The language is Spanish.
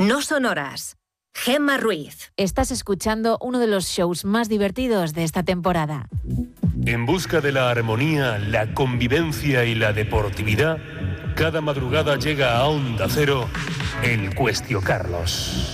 No son horas. Gemma Ruiz. Estás escuchando uno de los shows más divertidos de esta temporada. En busca de la armonía, la convivencia y la deportividad, cada madrugada llega a Onda Cero el Cuestio Carlos.